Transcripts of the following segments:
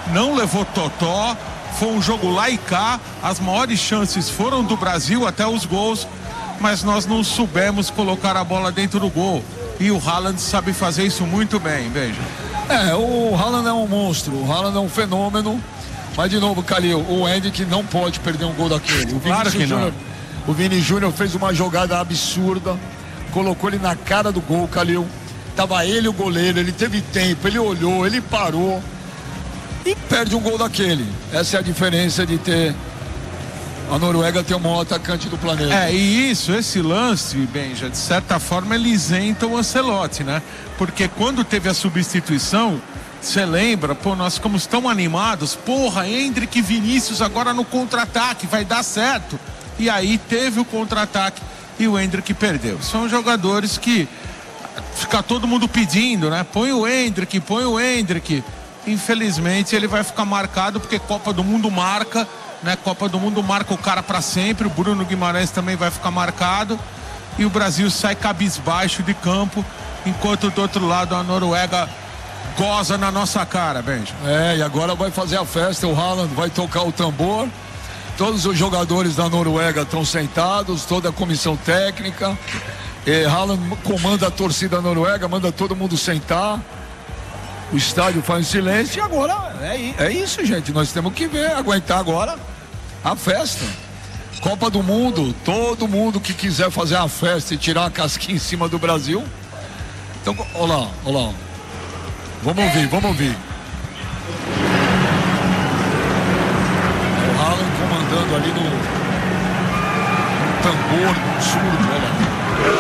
não levou totó, foi um jogo lá e cá, as maiores chances foram do Brasil até os gols, mas nós não soubemos colocar a bola dentro do gol, e o Haaland sabe fazer isso muito bem, veja. O Haaland é um monstro, o Haaland é um fenômeno, mas de novo, Calil, o Endrick não pode perder um gol daquele. Claro que não. O Vini Júnior fez uma jogada absurda, colocou ele na cara do gol, Calil. Tava ele o goleiro, ele teve tempo, ele olhou, ele parou e perde um gol daquele. Essa é a diferença de ter a Noruega ter o maior atacante do planeta. E esse lance, Benja, de certa forma ele isenta o Ancelotti, né? Porque quando teve a substituição, você lembra, nós ficamos tão animados, Endrick e Vinícius agora no contra-ataque, vai dar certo. E aí teve o contra-ataque e o Endrick perdeu. São jogadores que fica todo mundo pedindo, né? Põe o Endrick. Infelizmente ele vai ficar marcado porque Copa do Mundo marca, né? Copa do Mundo marca o cara para sempre. O Bruno Guimarães também vai ficar marcado e o Brasil sai cabisbaixo de campo, enquanto do outro lado a Noruega goza na nossa cara, Benja. E agora vai fazer a festa, o Haaland vai tocar o tambor. Todos os jogadores da Noruega estão sentados, toda a comissão técnica. Haaland comanda a torcida noruega, manda todo mundo sentar. O estádio faz um silêncio e agora é isso, gente. Nós temos que aguentar agora a festa. Copa do Mundo, todo mundo que quiser fazer a festa e tirar uma casquinha em cima do Brasil. Então, olha lá. Vamos ouvir. O Haaland comandando ali no tambor, no surdo, olha lá.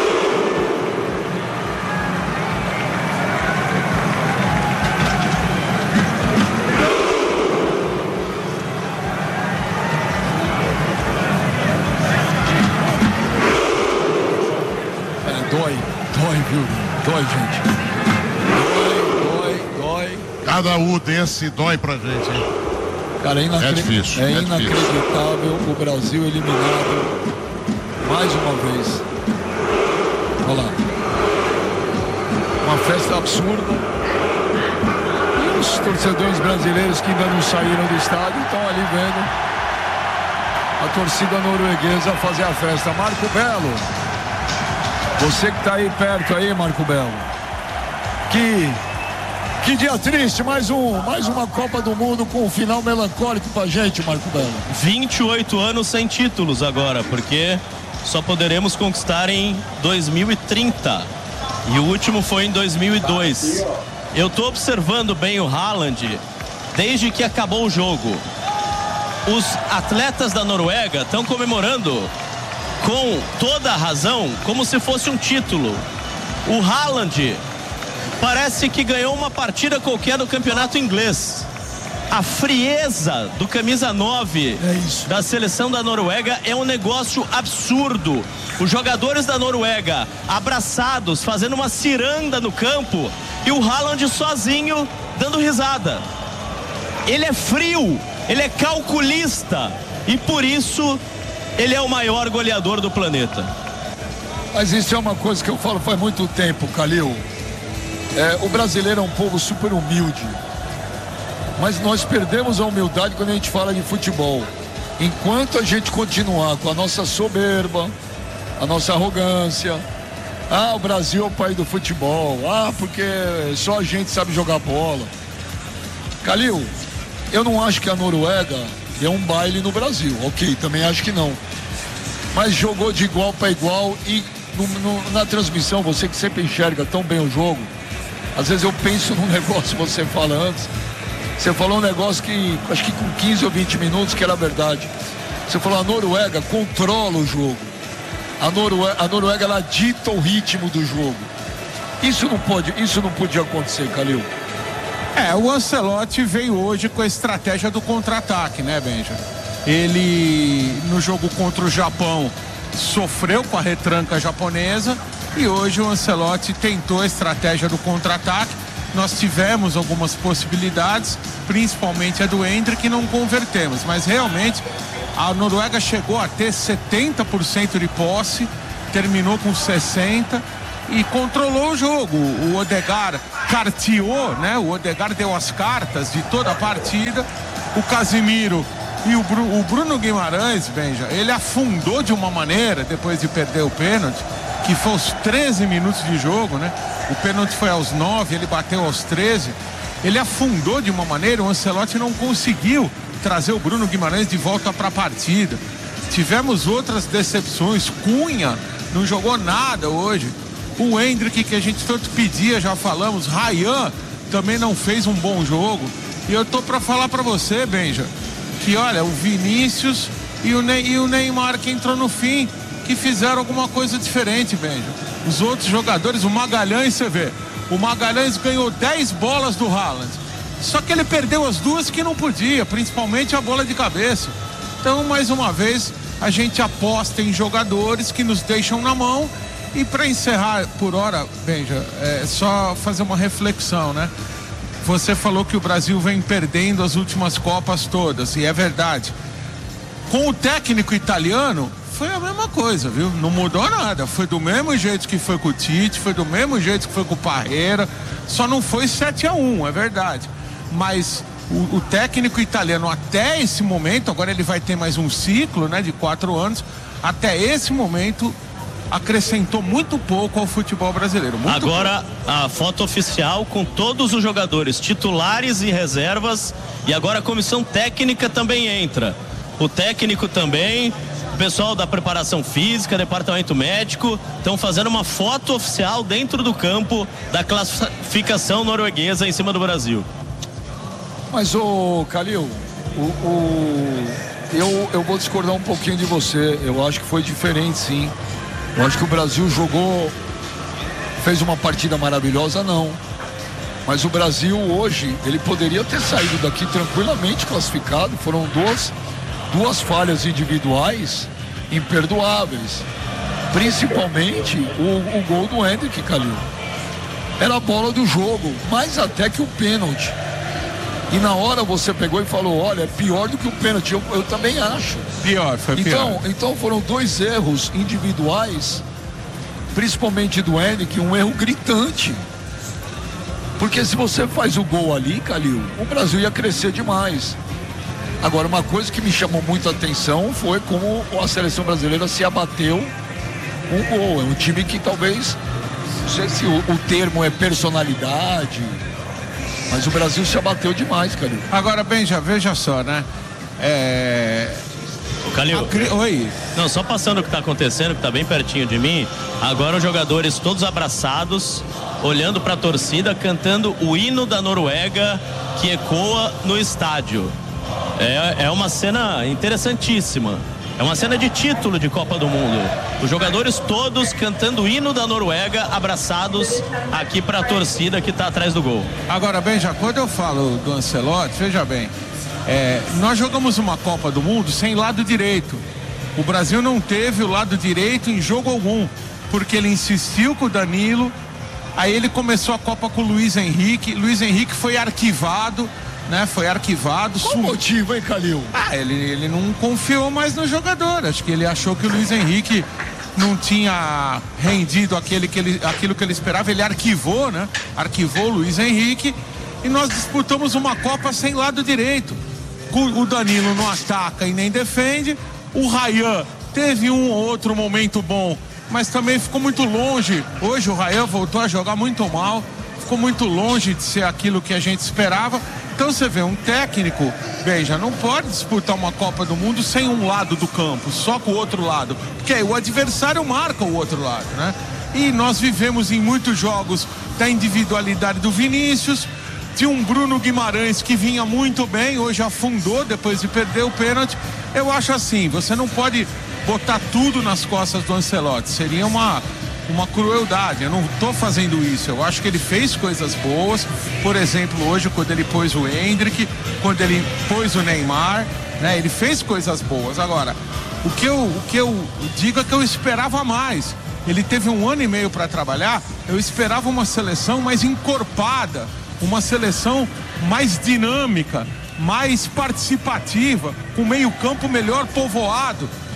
Dói, gente. Dói. Cada desse dói pra gente, hein? Cara, é difícil. É inacreditável o Brasil eliminado mais uma vez. Olha lá. Uma festa absurda. E os torcedores brasileiros que ainda não saíram do estádio estão ali vendo a torcida norueguesa fazer a festa. Marco Belo. Você que tá aí perto aí, Marco Belo. Que dia triste, mais uma Copa do Mundo com um final melancólico pra gente, Marco Belo. 28 anos sem títulos agora, porque só poderemos conquistar em 2030. E o último foi em 2002. Eu tô observando bem o Haaland desde que acabou o jogo. Os atletas da Noruega estão comemorando com toda a razão, como se fosse um título. O Haaland parece que ganhou uma partida qualquer do campeonato inglês. A frieza do camisa 9 da seleção da Noruega é um negócio absurdo. Os jogadores da Noruega abraçados, fazendo uma ciranda no campo, e o Haaland sozinho dando risada. Ele é frio, ele é calculista, e por isso ele é o maior goleador do planeta. Mas isso é uma coisa que eu falo faz muito tempo, Calil. O brasileiro é um povo super humilde, mas nós perdemos a humildade quando a gente fala de futebol. Enquanto a gente continuar com a nossa soberba, a nossa arrogância, o Brasil é o país do futebol, porque só a gente sabe jogar bola. Calil, eu não acho que a Noruega deu um baile no Brasil, ok, também acho que não, mas jogou de igual para igual. E na transmissão, você que sempre enxerga tão bem o jogo, às vezes eu penso num negócio, você fala antes, você falou um negócio que acho que com 15 ou 20 minutos que era verdade. Você falou: a Noruega controla o jogo, a Noruega ela dita o ritmo do jogo. Isso não podia acontecer, Calil. O Ancelotti veio hoje com a estratégia do contra-ataque, né, Benja? Ele, no jogo contra o Japão, sofreu com a retranca japonesa, e hoje o Ancelotti tentou a estratégia do contra-ataque. Nós tivemos algumas possibilidades, principalmente a do Endrick, que não convertemos, mas realmente a Noruega chegou a ter 70% de posse, terminou com 60%, e controlou o jogo. O Odegaard carteou, né? O Odegaard deu as cartas de toda a partida. O Casemiro e o Bruno Guimarães, Benja, ele afundou de uma maneira depois de perder o pênalti, que foi aos 13 minutos de jogo, né? O pênalti foi aos 9, ele bateu aos 13. Ele afundou de uma maneira, o Ancelotti não conseguiu trazer o Bruno Guimarães de volta para a partida. Tivemos outras decepções. Cunha não jogou nada hoje. O Endrick, que a gente tanto pedia, já falamos. Ryan também não fez um bom jogo. E eu tô para falar para você, Benja, que olha, o Vinícius e o Neymar, que entrou no fim, que fizeram alguma coisa diferente, Benja. Os outros jogadores, o Magalhães, você vê, o Magalhães ganhou 10 bolas do Haaland, só que ele perdeu as duas que não podia, principalmente a bola de cabeça. Então, mais uma vez, a gente aposta em jogadores que nos deixam na mão. E para encerrar por hora, Benja, é só fazer uma reflexão, né? Você falou que o Brasil vem perdendo as últimas Copas todas, e é verdade. Com o técnico italiano, foi a mesma coisa, viu? Não mudou nada. Foi do mesmo jeito que foi com o Tite, foi do mesmo jeito que foi com o Parreira. Só não foi 7-1, é verdade. Mas o técnico italiano, até esse momento, agora ele vai ter mais um ciclo, né, de 4 anos, até esse momento acrescentou muito pouco ao futebol brasileiro. Agora a foto oficial com todos os jogadores titulares e reservas, e agora a comissão técnica também entra. O técnico também, o pessoal da preparação física, departamento médico, estão fazendo uma foto oficial dentro do campo da classificação norueguesa em cima do Brasil. Mas, Calil, eu vou discordar um pouquinho de você. Eu acho que foi diferente, sim. Eu acho que o Brasil fez uma partida maravilhosa, não. Mas o Brasil hoje, ele poderia ter saído daqui tranquilamente classificado. Foram duas falhas individuais imperdoáveis. Principalmente o gol do Endrick, Calil. Era a bola do jogo, mais até que o pênalti. E na hora você pegou e falou, olha, é pior do que o pênalti. Eu também acho. Foi pior. Então foram 2 erros individuais, principalmente do Endrick, um erro gritante. Porque se você faz o gol ali, Calil, o Brasil ia crescer demais. Agora, uma coisa que me chamou muito a atenção foi como a seleção brasileira se abateu com o gol. É um time que talvez, não sei se o termo é personalidade, mas o Brasil se abateu demais, Calil. Agora, Benja, veja só, né? Calil. Oi. Não, só passando o que está acontecendo, que está bem pertinho de mim. Agora os jogadores todos abraçados, olhando para a torcida, cantando o hino da Noruega que ecoa no estádio. É uma cena interessantíssima. É uma cena de título de Copa do Mundo. Os jogadores todos cantando o hino da Noruega, abraçados aqui para a torcida que está atrás do gol. Agora, Benja, quando eu falo do Ancelotti, veja bem, nós jogamos uma Copa do Mundo sem lado direito. O Brasil não teve o lado direito em jogo algum, porque ele insistiu com o Danilo, aí ele começou a Copa com o Luiz Henrique. Luiz Henrique foi arquivado, né? Foi arquivado. Qual o motivo, hein, Calil? Ele não confiou mais no jogador. Acho que ele achou que o Luiz Henrique não tinha rendido aquilo que ele esperava. Ele arquivou, né? Arquivou o Luiz Henrique e nós disputamos uma Copa sem lado direito. O Danilo não ataca e nem defende. O Ryan teve um ou outro momento bom, mas também ficou muito longe. Hoje o Ryan voltou a jogar muito mal. Ficou muito longe de ser aquilo que a gente esperava. Então você vê, um técnico, Benja, não pode disputar uma Copa do Mundo sem um lado do campo, só com o outro lado, porque aí o adversário marca o outro lado, né? E nós vivemos em muitos jogos da individualidade do Vinícius, de um Bruno Guimarães que vinha muito bem, hoje afundou depois de perder o pênalti. Eu acho assim, você não pode botar tudo nas costas do Ancelotti, seria uma crueldade. Eu não estou fazendo isso. Eu acho que ele fez coisas boas. Por exemplo, hoje, quando ele pôs o Endrick, quando ele pôs o Neymar, né? Ele fez coisas boas. Agora, o que eu digo é que eu esperava mais. Ele teve 1 ano e meio para trabalhar. Eu esperava uma seleção mais encorpada, uma seleção mais dinâmica, mais participativa, com meio campo melhor povoado.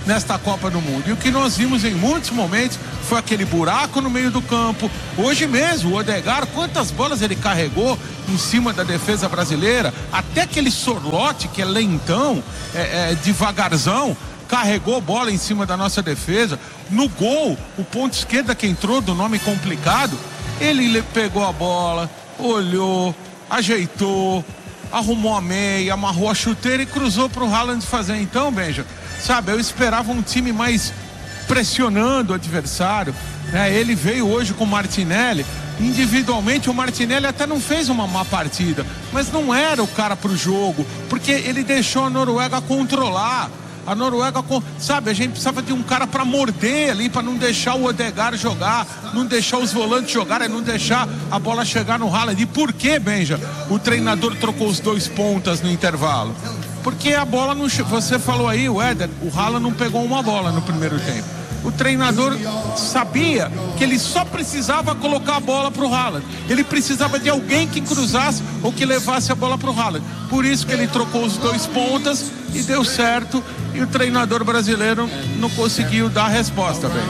nesta Copa do Mundo. E o que nós vimos em muitos momentos foi aquele buraco no meio do campo. Hoje mesmo, o Odegaard, quantas bolas ele carregou em cima da defesa brasileira, até aquele Sorloth, que é lentão, devagarzão, carregou bola em cima da nossa defesa. No gol, o ponto esquerda que entrou, do nome complicado, ele pegou a bola, olhou, ajeitou, arrumou a meia, amarrou a chuteira e cruzou para o Haaland fazer. Então, Benja, sabe, eu esperava um time mais pressionando o adversário, né? Ele veio hoje com o Martinelli. Individualmente o Martinelli até não fez uma má partida, mas não era o cara pro jogo, porque ele deixou a Noruega controlar. A Noruega, sabe, a gente precisava de um cara para morder ali, para não deixar o Odegaard jogar, não deixar os volantes jogarem, não deixar a bola chegar no Haaland. E por que, Benja, o treinador trocou os 2 pontas no intervalo? Porque a bola não... Você falou aí, o Haaland não pegou uma bola no primeiro tempo. O treinador sabia que ele só precisava colocar a bola para o Haaland. Ele precisava de alguém que cruzasse ou que levasse a bola para o Haaland. Por isso que ele trocou os 2 pontas e deu certo. E o treinador brasileiro não conseguiu dar a resposta, velho.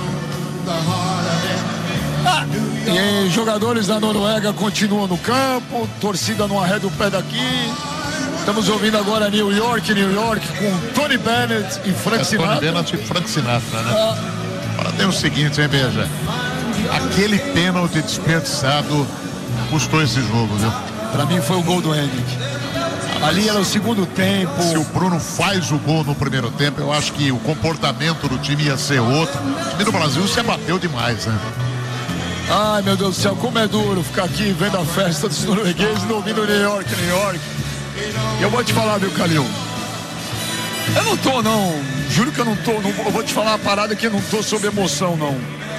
E jogadores da Noruega continuam no campo, torcida não arreda o pé daqui. Estamos ouvindo agora New York com Tony Bennett e Frank Sinatra. Tony Bennett e Frank Sinatra, né? Agora tem o seguinte, hein, Veja. Aquele pênalti desperdiçado custou esse jogo, viu? Pra mim foi o gol do Hendrick. Ali era o segundo tempo. Se o Bruno faz o gol no primeiro tempo, eu acho que o comportamento do time ia ser outro. O time do Brasil se abateu demais, né? Ai, meu Deus do céu, como é duro ficar aqui vendo a festa dos noruegueses e ouvindo New York. E eu vou te falar, viu, Calil? Eu não tô, não. Juro que eu não tô. Eu vou te falar uma parada que eu não tô sob emoção, não.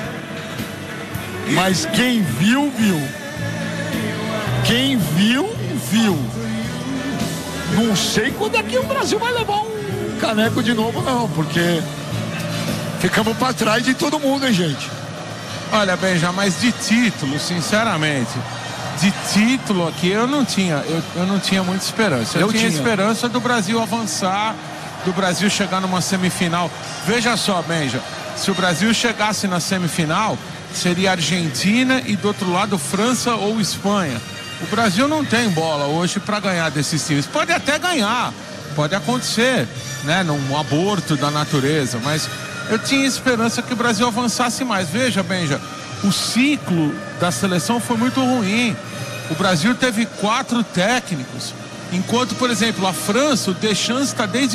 Mas quem viu, viu. Quem viu, viu. Não sei quando é que o Brasil vai levar um caneco de novo, não. Porque ficamos pra trás de todo mundo, hein, gente? Olha, Benja, mas de título, sinceramente, de título aqui eu não tinha muita esperança. Eu tinha esperança do Brasil avançar, do Brasil chegar numa semifinal. Veja só, Benja, se o Brasil chegasse na semifinal, seria Argentina e do outro lado França ou Espanha. O Brasil não tem bola hoje para ganhar desses times. Pode até ganhar, pode acontecer, né, num aborto da natureza, mas eu tinha esperança que o Brasil avançasse mais. Veja, Benja, o ciclo da seleção foi muito ruim. O Brasil teve 4 técnicos, enquanto, por exemplo, a França, o Deschamps está desde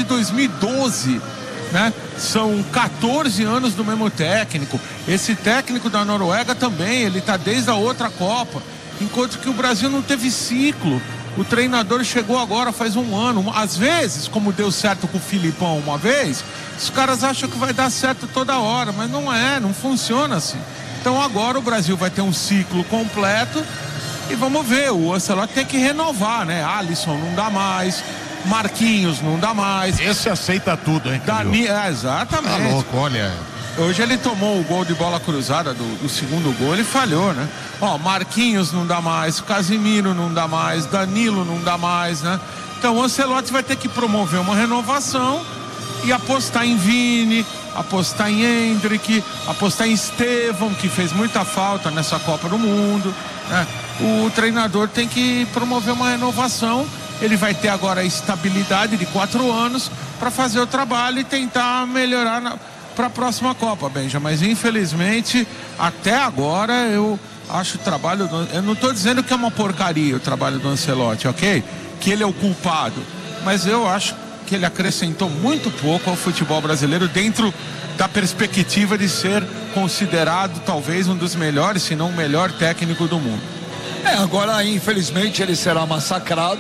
2012, né? São 14 anos do mesmo técnico. Esse técnico da Noruega também, ele está desde a outra Copa, enquanto que o Brasil não teve ciclo. O treinador chegou agora faz um ano. Às vezes, como deu certo com o Filipão uma vez, os caras acham que vai dar certo toda hora, mas não funciona assim. Então agora o Brasil vai ter um ciclo completo e vamos ver, o Ancelotti tem que renovar, né? Alisson não dá mais, Marquinhos não dá mais. Esse aceita tudo, hein? Exatamente. Tá louco, olha. Hoje ele tomou o gol de bola cruzada do segundo gol, ele falhou, né? Ó, Marquinhos não dá mais, Casimiro não dá mais, Danilo não dá mais, né? Então o Ancelotti vai ter que promover uma renovação e apostar em Vini, apostar em Hendrick, apostar em Estevão, que fez muita falta nessa Copa do Mundo, né? O treinador tem que promover uma renovação. Ele vai ter agora a estabilidade de 4 anos para fazer o trabalho e tentar melhorar para a próxima Copa, Benja. Mas infelizmente até agora eu acho o trabalho eu não estou dizendo que é uma porcaria o trabalho do Ancelotti, ok? Que ele é o culpado, mas eu acho que ele acrescentou muito pouco ao futebol brasileiro dentro da perspectiva de ser considerado talvez um dos melhores, se não o melhor técnico do mundo. Agora infelizmente ele será massacrado.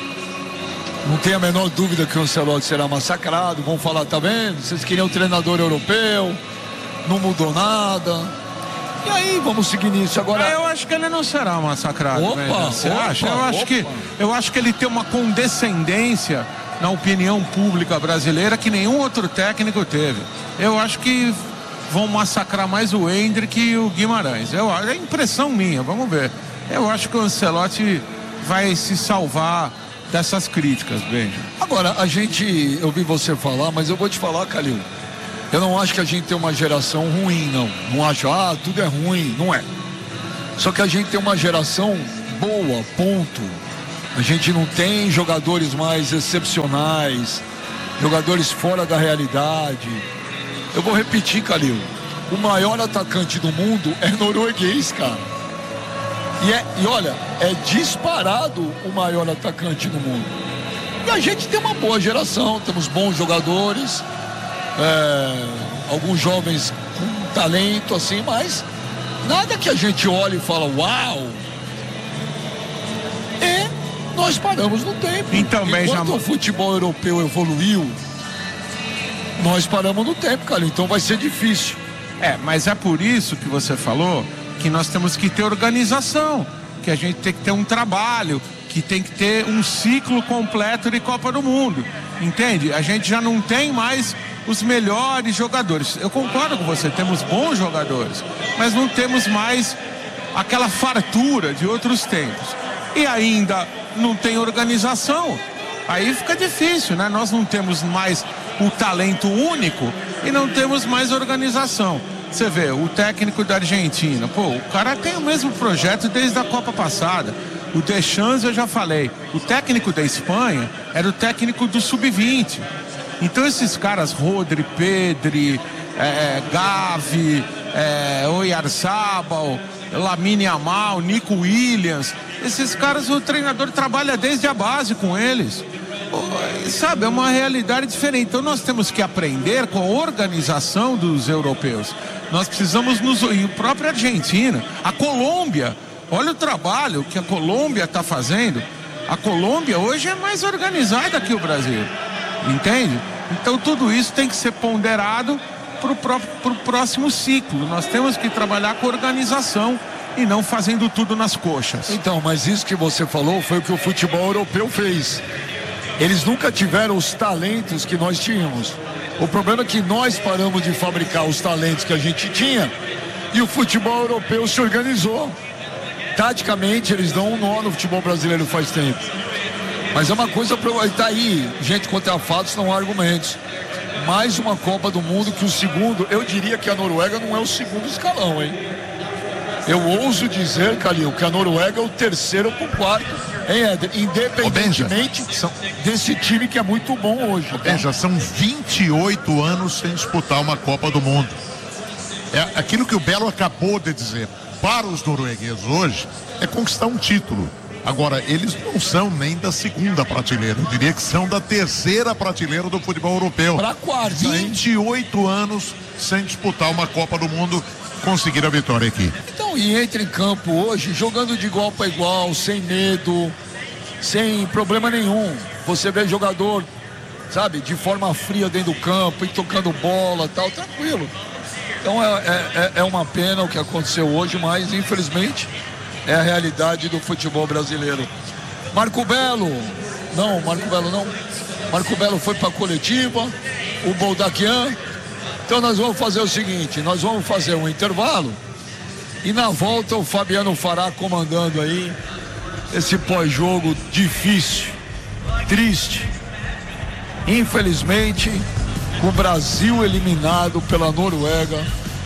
Não tem a menor dúvida que o Ancelotti será massacrado. Vão falar, tá vendo? Vocês queriam um treinador europeu, não mudou nada. E aí, vamos seguir nisso agora. Eu acho que ele não será massacrado. Opa, você acha? Eu acho que ele tem uma condescendência na opinião pública brasileira que nenhum outro técnico teve. Eu acho que vão massacrar mais o Hendrick e o Guimarães. É impressão minha, vamos ver. Eu acho que o Ancelotti vai se salvar dessas críticas, Benja. Agora, eu vi você falar, mas eu vou te falar, Calil. Eu não acho que a gente tem uma geração ruim, não. Não acho, tudo é ruim. Não é. Só que a gente tem uma geração boa, ponto. A gente não tem jogadores mais excepcionais, jogadores fora da realidade. Eu vou repetir, Calil. O maior atacante do mundo é norueguês, cara. E olha, é disparado o maior atacante do mundo. E a gente tem uma boa geração, temos bons jogadores, alguns jovens com talento, assim, mas nada que a gente olhe e fala, uau! E nós paramos no tempo. Então, enquanto o futebol europeu evoluiu, nós paramos no tempo, cara. Então vai ser difícil. Mas é por isso que você falou que nós temos que ter organização, que a gente tem que ter um trabalho, que tem que ter um ciclo completo de Copa do Mundo, entende? A gente já não tem mais os melhores jogadores. Eu concordo com você, temos bons jogadores, mas não temos mais aquela fartura de outros tempos. E ainda não tem organização, aí fica difícil, né? Nós não temos mais o talento único e não temos mais organização. Você vê, o técnico da Argentina, o cara tem o mesmo projeto desde a Copa passada. O Deschamps, eu já falei, o técnico da Espanha era o técnico do Sub-20. Então esses caras, Rodri, Pedri, Gavi, Oyarzabal, Lamine Yamal, Nico Williams, esses caras, o treinador trabalha desde a base com eles. Sabe, é uma realidade diferente. Então nós temos que aprender com a organização dos europeus. Nós precisamos e a própria Argentina, a Colômbia, olha o trabalho que a Colômbia está fazendo. A Colômbia hoje é mais organizada que o Brasil, entende? Então tudo isso tem que ser ponderado para o próximo ciclo. Nós temos que trabalhar com organização e não fazendo tudo nas coxas. Então, mas isso que você falou foi o que o futebol europeu fez. Eles nunca tiveram os talentos que nós tínhamos. O problema é que nós paramos de fabricar os talentos que a gente tinha e o futebol europeu se organizou. Taticamente, eles dão um nó no futebol brasileiro faz tempo. Mas é uma coisa para tá aí, gente contra fatos, não há argumentos. Mais uma Copa do Mundo que o segundo, eu diria que a Noruega não é o segundo escalão, hein? Eu ouso dizer, Calil, que a Noruega é o terceiro ou o quarto, hein, Éder? Independentemente desse time que é muito bom hoje. Já são 28 anos sem disputar uma Copa do Mundo. É aquilo que o Belo acabou de dizer. Para os noruegueses hoje, é conquistar um título. Agora, eles não são nem da segunda prateleira. Eu diria que são da terceira prateleira do futebol europeu. Para a quarta, 28 anos sem disputar uma Copa do Mundo, conseguir a vitória aqui. Então, e entra em campo hoje, jogando de igual para igual, sem medo, sem problema nenhum. Você vê jogador, sabe, de forma fria dentro do campo, e tocando bola, tal, tranquilo. Então é uma pena o que aconteceu hoje, mas infelizmente é a realidade do futebol brasileiro. Marco Belo foi para a coletiva, o Boldaquian. Então nós vamos fazer o seguinte, nós vamos fazer um intervalo e na volta o Fabiano Fará comandando aí esse pós-jogo difícil, triste. Infelizmente, com o Brasil eliminado pela Noruega,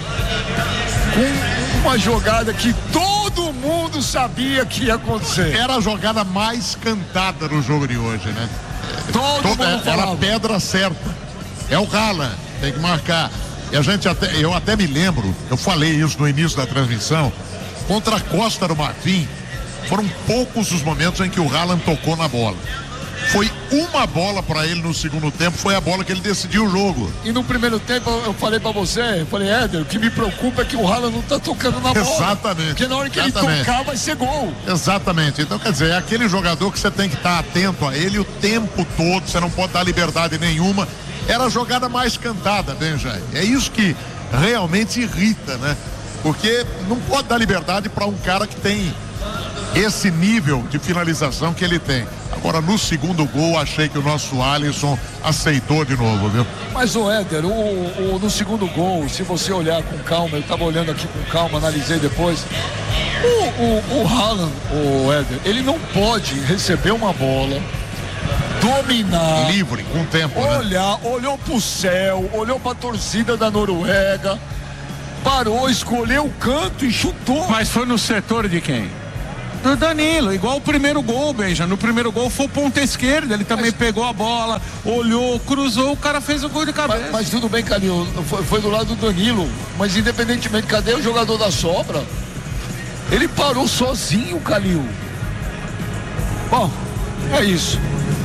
com uma jogada que todo mundo sabia que ia acontecer. Era a jogada mais cantada no jogo de hoje, né? Todo mundo falava. Era a pedra certa. É o Haaland, tem que marcar. E eu até me lembro, eu falei isso no início da transmissão, contra a Costa do Marfim, foram poucos os momentos em que o Haaland tocou na bola. Foi uma bola para ele no segundo tempo, foi a bola que ele decidiu o jogo. E no primeiro tempo eu falei para você, Éder, o que me preocupa é que o Haaland não tá tocando na bola. Exatamente. Porque na hora que ele tocar vai ser gol. Exatamente. Então, quer dizer, é aquele jogador que você tem que estar atento a ele o tempo todo, você não pode dar liberdade nenhuma. Era a jogada mais cantada, Benja. É isso que realmente irrita, né? Porque não pode dar liberdade para um cara que tem esse nível de finalização que ele tem. Agora, no segundo gol, achei que o nosso Alisson aceitou de novo, viu? Mas, o Éder, no segundo gol, se você olhar com calma, eu estava olhando aqui com calma, analisei depois, o Haaland, o Éder, ele não pode receber uma bola dominar. Livre, com tempo, né? Olhou pro céu, olhou pra torcida da Noruega, parou, escolheu o canto e chutou. Mas foi no setor de quem? Do Danilo, igual o primeiro gol, Benja. No primeiro gol foi o ponta esquerda, ele também pegou a bola, olhou, cruzou, o cara fez o gol de cabeça. Mas tudo bem, Calil, foi do lado do Danilo, mas independentemente, cadê o jogador da sobra? Ele parou sozinho, Calil. Bom, é isso.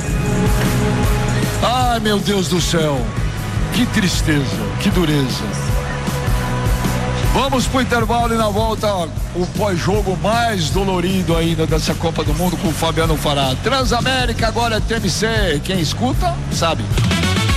Ai, meu Deus do céu, que tristeza, que dureza. Vamos pro intervalo e na volta o pós-jogo mais dolorido ainda dessa Copa do Mundo com o Fabiano Fará. Transamérica agora é TMC, quem escuta sabe.